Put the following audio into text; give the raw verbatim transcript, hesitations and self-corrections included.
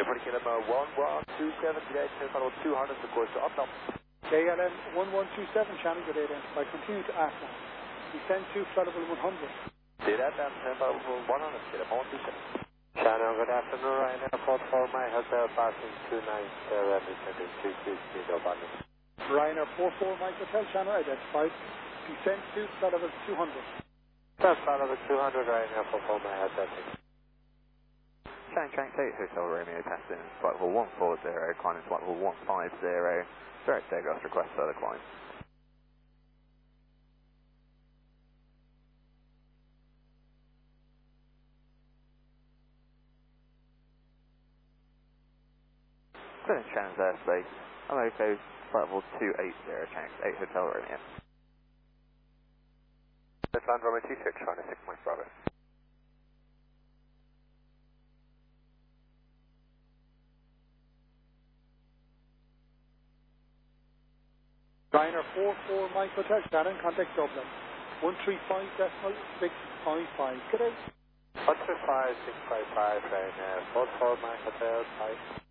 for Kilo one one two seven, today, Channel two hundred, of course, up now. J L M one one two seven, Shannon, good day then. I continue to ask now. Descend to flight level one hundred. Did that, then, Channel one hundred, Kilo one two seven. Shannon, good afternoon, Ryanair four four, my hotel passing two nine seven, descending two six zero, London. Ryanair four four, Mike Hotel, Channel identified. Descend to flight level two hundred. That's flight level two hundred, Ryanair four four, my hotel. Shannon Shanks eight Hotel Romeo testing, flight level one four zero, climbing flight level one five zero, direct takeoff request further climb. Clear Shannon's airspace, hello code, flight level two eight zero, Shanks eight Hotel Romeo. Let's land Romeo two six, China six Mike Bravo. Ryanair four four, Mike Hotel, Shannon, contact Dublin. one three five decimal six five five. Good day. one three five six five five, Ryanair four four, Mike Hotel, five.